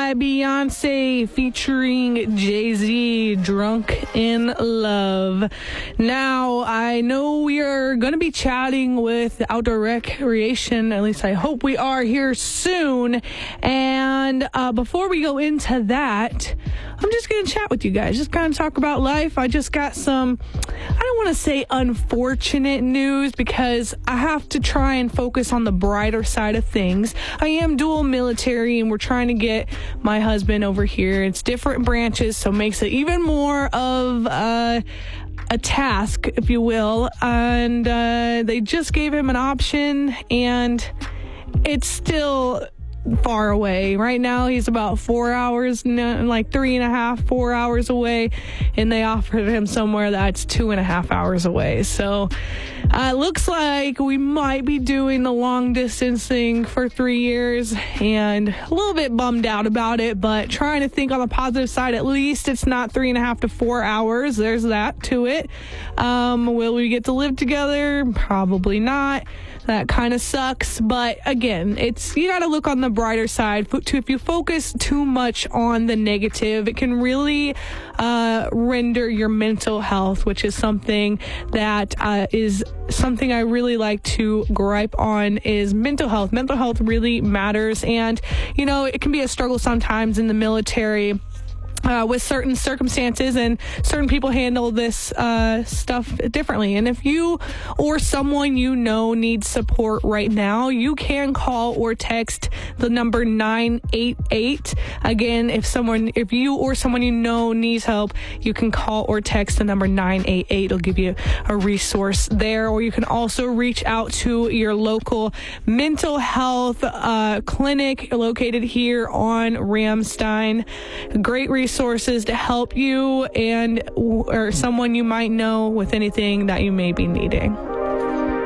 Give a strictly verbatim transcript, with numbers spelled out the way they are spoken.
by Beyonce featuring Jay-Z, Drunk in Love. Now, I know we are going to be chatting with Outdoor Recreation, at least I hope we are here soon. And uh, before we go into that, I'm just going to chat with you guys, just kind of talk about life. I just got some, I don't want to say unfortunate news because I have to try and focus on the brighter side of things. I am dual military and we're trying to get my husband over here. It's different branches, so it makes it even more of uh, a task, if you will. And uh, they just gave him an option and it's still far away. Right now he's about four hours, like three and a half, four hours away, and they offered him somewhere that's two and a half hours away. So uh, it looks like we might be doing the long distance thing for three years and a little bit bummed out about it, but trying to think on the positive side. At least it's not three and a half to four hours. There's that to it. Um, will we get to live together? Probably not. That kind of sucks. But again, it's, you got to look on the brighter side. If you focus too much on the negative, it can really uh, render your mental health, which is something that uh, is something I really like to gripe on, is mental health. Mental health really matters. And, you know, it can be a struggle sometimes in the military. Uh, with certain circumstances, and certain people handle this uh, stuff differently. And if you or someone you know needs support right now, you can call or text the number nine eight eight. Again, if someone, if you or someone you know needs help, you can call or text the number nine eight eight. It'll give you a resource there. Or you can also reach out to your local mental health uh, clinic located here on Ramstein. Great resource. Resources to help you and or someone you might know with anything that you may be needing.